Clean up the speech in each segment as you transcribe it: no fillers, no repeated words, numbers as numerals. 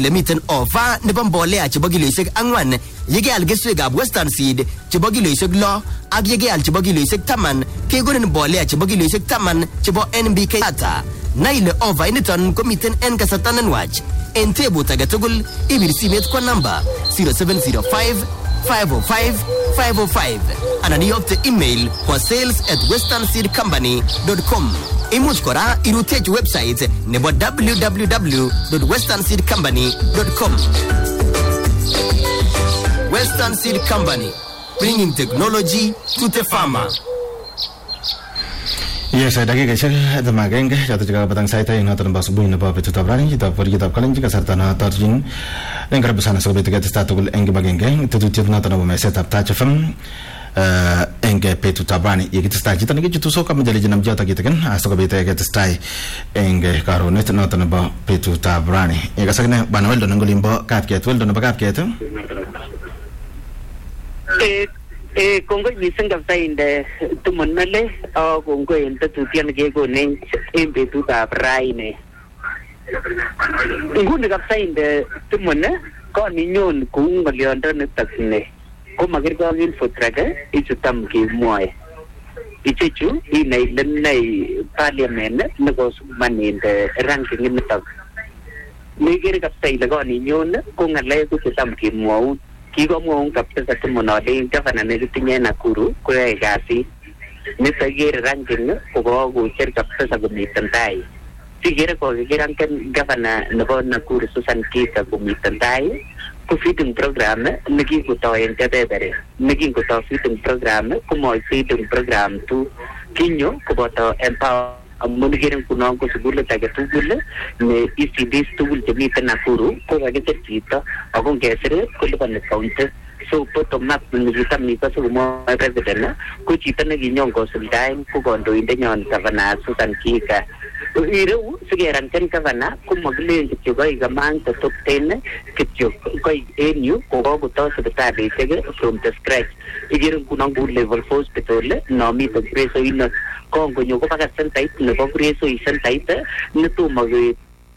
ile miten offer nebo mbolea chebo kiloisiek 4 yekeal keswekab Western Seed chebo kiloisiek 6 ak yekeal chebo kiloisiek 10 kekonin mbolea chebo kiloisiek 10 chebo NPK data. Na ile offer initon komiten en kasarta nenwach. En tebut age tugul ibir simet kwa namba 0705 505 505 anan iyokte email kwa sales@westernseedcompany.com. Imuch kora irutechi website nebo www.westernseedcompany.com. Western Seed Company, bringing technology to the farmer. Yes, dakikaisiek agenge choto chekabatang sait aeng noton nebo asubuhi nebo betutab rani chitab koritab kalenjin kasarta noton en karibu sana sikobit ketestai tugul en kibagenge tetutiet noton nebo mesetab Touch FM en betutab rani yekitestai chito nekichutu soka mjaleji nam jota kitiken asikobit ketestai en karonet noton nebo betutab rani yekasakne bana Weldon ngolimbo kapket Weldon nebo kapket Kongo mising kabisa inde tumonale kongo inde tutian kekonen en betutab raini. Nguni kabisa inde tumone koninyon kou ngoliondo nitok ne komakirkong infotrack ichutam kemwoe. Ichechu inai lenai parliament nekosuman inde ranking nitok. Nekere kabisa ile koninyon ko ngalek ichutam kemwoun. Kikomwaun kabisa tumonale gavana nekitinye Nakuru koyoe kasit nito kere ranking kokocher kabisa komiten tai. Sikere kokikiranken gavana nebo Nakuru Susan Kika komiten tai ko feeding program nekikotoi en kebebere nekingotoi feeding program komoi feeding program tu kinyo koboto empower amun keren kunon ko sugulit age tugul ne ECDs tugul chemiten Nakuru ko kakicher chito ako ngesir kolipani county. So bottom up nikitam nito sukumo president ko chito nekinyon kosuldaen ko kandoindenyon Gavana Susan Kika. Ireu sigeranken Gavana komakilen kityo koi kamang to top 10 kityo koi NU kokoto sipitalisiek from the scratch. Ikeren kunon ku level 4 hospital no mito preso ino kongonyo ko paka sentait nebo preso sentait netomo ke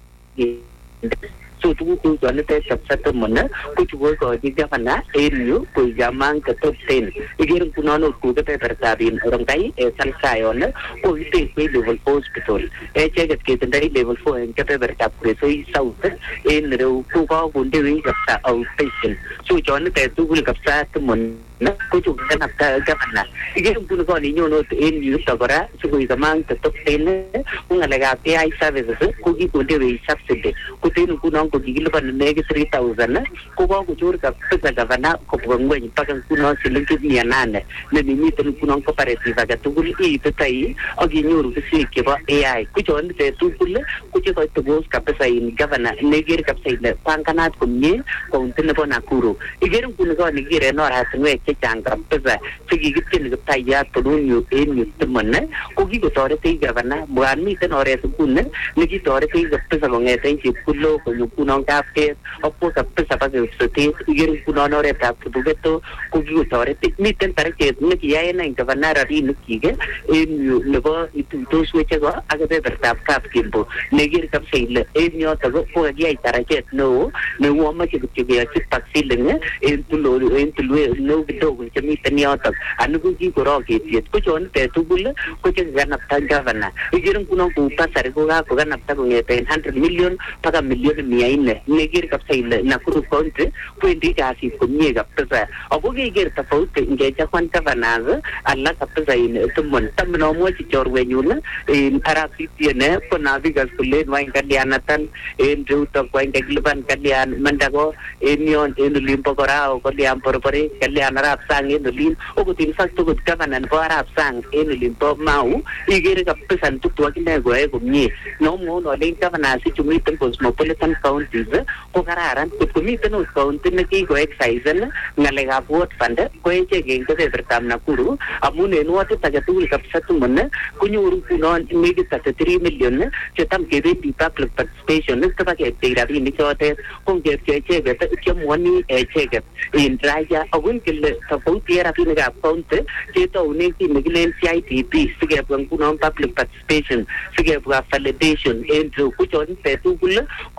so tuku jonete sabsat mona kuchugo ko Gavana NU ko jamang ka top 10 igeren kunono ku ke pertabin rongtai salsayon ko ite ke level 4 hospital cheget ke tendai level 4 en ke pertab preso south en ro ku ko bundewi kapsa outpatient so jonete tuku kapsa mona ko chu kana Gavana igeren kuno ko ninyo no NU tagora sugo jamang ka top 10 ungalega PI services ko gi bundewi subsidy ko tenu kuno ko gigilupan nege 3000 ko ko kuchur ka pesa Gavana ko ngwen paka kuno silingi 800 ne nimiten kuno cooperative aga tugul itetai agi nyoru kisi kebo AI ko jon te tugul ko che ko tugos ka pesa in Gavana neger ka pesa pankanat kumye ko untene bo Nakuru igeren kuno ko nigire no raswe che changa pesa sigigitin ka tayya tudunyu en yutumane ko gi ko tore te Gavana buan mi ten ore tukune nigi tore te pesa ngete chi kulo ko kuno kapte opo sa pesa pa de sote igeren kuno ore ta tubeto ko gi tore te miten tarke ne kiyae na Gavana rari nikige en nebo itu switch go aga de bertap kap kimbo negir kap seile en yo ta go ko gi ai tarke no ne wo ma chi chi ya chi taxiling en tulo no do go chi miten yo ta anu gi ko ro ki ti ko jon te tugul ko chi gana ta Gavana igeren kuno ko pasar go ga ko gana ta go ngete 100 million paka million miaine negir kap seile Nakuru county pundi kasi kumye kap sa aboge ger ta faute nge ja kwan Gavana alla kap sa in tumon tamno mo chi chorwe nyuna in arasi tiene ko navigas kulen wain kalianatan en ruta wain kagilban kalian mandago en yon en limpo korao ko liam porpore kalian arap sang en lin o ko tin sak to Gavana ko arap sang en limpo mau igere kap sa tutwa kine go e kumye no mo no len Gavana si chumi tan cosmopolitan counties ko kararan ko miten us county ne ki ko excise ngalega vote fund ko eche gen ko bertam Nakuru amun en wote tagatul kapsa tumonne kunyu kunon made 33 million chetam ke be public participation ne ka ke tira bi ni chote ko ke che get ke money eche get in raja agun ke ta ko tira bi ga county che to ne ki miglen CITP sige kunon public participation sige validation en ko chon te tugul ko process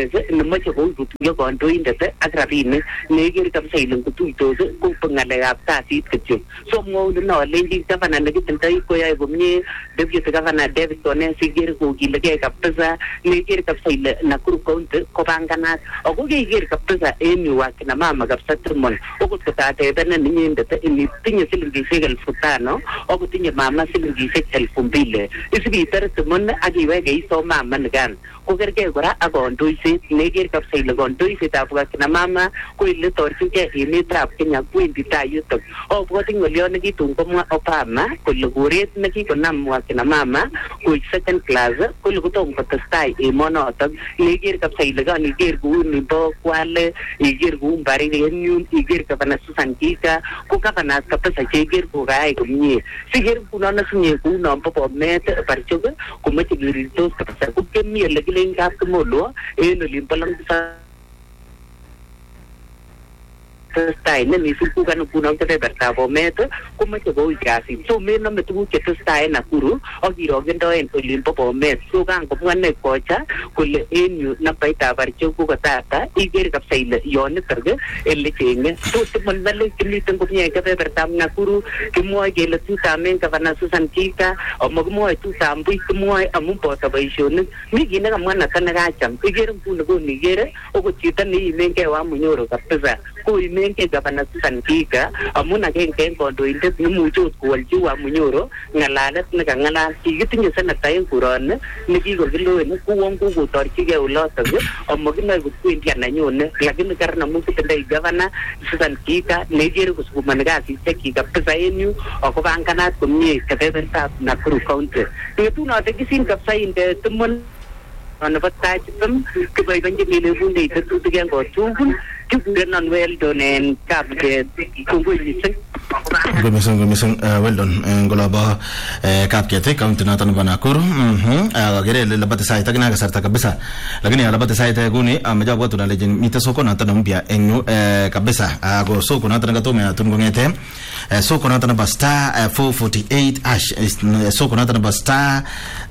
process nemache ko kutuyo kandoindet ak rabinik neger kabisa ile kutuitos ko ngalekab kasit kityo so ngouno no lenji governor nekitindoi koyae komie deputy governor David Onesi ger ko kilege kabisa neger kabisa ile Nakuru County ko banganat ako keger kabisa en yu akina mama kabisa Tremon okot kotatebena ninyendet ini tinye silingishek 5,000 okot tinye mama silingishek 2,000 isibitar Tremon akiweke iso mama nikan ko kerge kora ak kandoiset neger kabisa ile kandoisetab akina mama ko ile torchingei emetab Kenya kwendi tai yutok obwoti ngolion nekitun komwa Obama kole koret nekikonam akina mama ko second class kole kotom kotestai emonotok neger kabisa ile kaniger kou nibo Kwale iger kou Mbarire iger Gavana Susan Kika ko Gavana kabisa cheger ko kayai komie siger kunono sinye kou nombo Bomet Barchok komeche kerirtos kabisa ko kemi ole kilen kapmolo en olimbo Langsa testai nemi sukukan kuno kebebertab Bomet komeche kou kasi so menome tuguk chetestai Nakuru akirogendoen olimbo Bomet so kan komwane kocha kole en yu nambaitab Barchok ko tata iger kabisa ile yonitok ele chenge so timonale kimiten komie kebebertab Nakuru kimwoe kele tutamen Gavana Susan Kika amokimwoe tutambui kimwoe amun boto boisionik mi kit nekamwa Nathan nekacham iger nguni konigere okot chito neiimengei Wamunyoro kabisa koimengei Gavana Susan Kika amun agenge en kandoindet nemuche kowolchi Wamunyoro ngalalet nekangalal kikitinye senata en kuroni nekikokiloen kuwon kokotorchigei olotok amokinoe kotwendi ananyone lakini karan amun kitindoi Gavana Susan Kika neikere kosukumani kasisiek kabisa en yu ako panganat komie kebebertab Nakuru County betunoto kisin kabisa inde Timon nebo tachitam kiboiboenchi kele bunde tetutik en kotugul kikurenon Weldon en Kapket kongoi mising Weldon ngolobo Kapket county noto nebo Nakuru agere ile labate sait akina kasarta kabisa lakini labate sait kuni ameja bwatu na legend mite soko noto mpya enyu kabisa go soko noto ngatome atun ngete soko noto nebo star 448 ash soko noto nebo star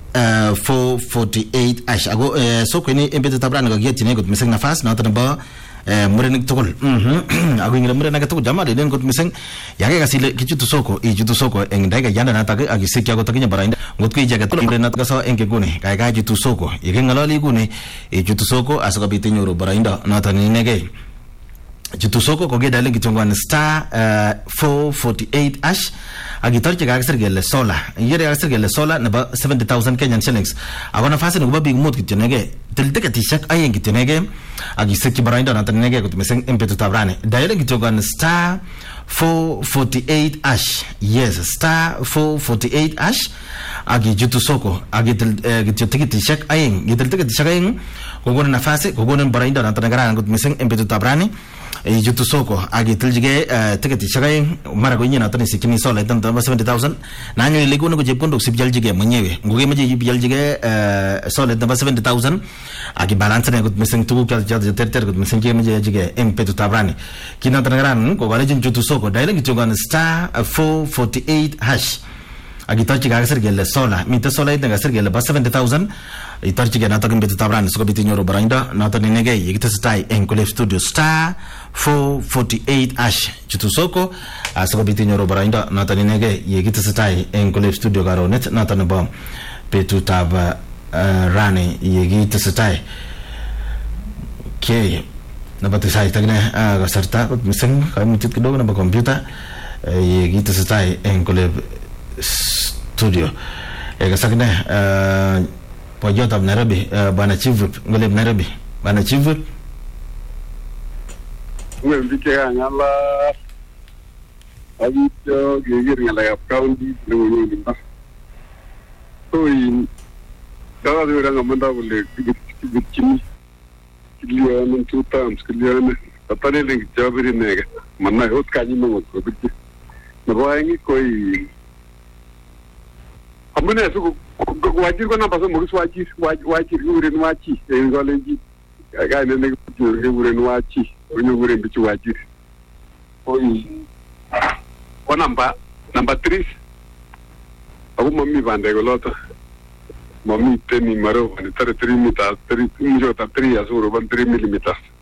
448 ash ago soko ni embete tabrani kagietine gut mising nafas noto nebo murenik tugul ago ingile murenik tugul jamaa den gut mising yake kasile kichutu soko ichutu soko eng daika yanda nataka agisikya go takinya barainda ngot ko ijage tugul murenik kaso eng gune kai chutu soko yake ngalali gune ichutu soko asakabit nyoro barainda noto ni nege chutu soko ko gedale kitongwan star 448 ash agitorche kagisirgele sola yere kagisirgele sola nebo 70,000 Kenyan shillings ako nafasi nebo big mut kityonege tiltiketishek aeng kityonege agisikyi baraindo noton nege kot mising embetutab rani dial kityogan star 448 ash yes star 448 ash agichutu soko agitil kityo tiketishek aeng gitil tiketishek aeng kogonen nafasi kogonen baraindo noton negaran kot mising embetutab rani ichutu soko agitiljige tiketishek aeng mara koinye noton isikini sola itan 70,000 nanyo ile kono ko chepkondok sibjaljige mwenyewe ngokemeje ibjaljige sola itan 70,000 agibalance ne gut mising tuguk terter gut mising kemeje jige embetutab rani kinoton negaran ko galejin chutu soko dial kityogan star 448 hash agitorchi kagisirgele sola mite sola iten kagisirgele ba 70,000 itorchi ke nato kimbetu tabran sikobit inyoru baraindo nato ninege yekitesetai eng College Studio star 448 ash chutu soko sikobit inyoru baraindo nato ninege yekitesetai eng College Studio karonet nato nebo betutab rani yekitesetai okay napati sai tagine kasarta mising kaimutit kidogo nebo computer yekitesetai eng College Studio kasakne pojotab Nairobi bwana Chief ngoleb Nairobi bwana Chief mbike ngala abito gegir ngala ya county lengo nimba toy dawa dura ngamanda bole kichini kiliyo mun two times kiliyo ne patane leng jabiri nega manna hot kanyi mo ko bitti na boyangi koi amune su wajir ko na paso mo wajir uren wachi en golenji ga ne ne uren wachi onyo uren bichi wajir oi ko number 3 ako mami bande ko loto mamiten ni marobani tare 3 meters 3 3 asoroban 3 millimeters